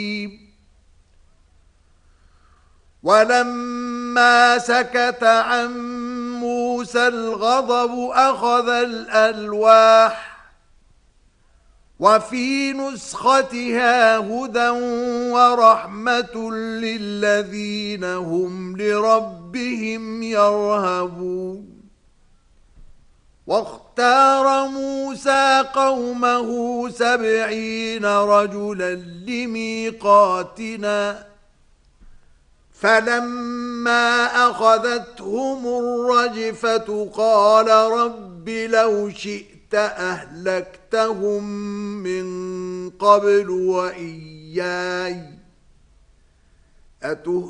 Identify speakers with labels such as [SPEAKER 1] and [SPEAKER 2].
[SPEAKER 1] ولما سكت عن موسى الغضب أخذ الألواح وفي نسختها هدى ورحمة للذين هم لربهم يرهبون واختار موسى قومه 70 رجلا لميقاتنا فلما أخذتهم الرجفة قال رب لو شئت أهلكتهم من قبل وإياي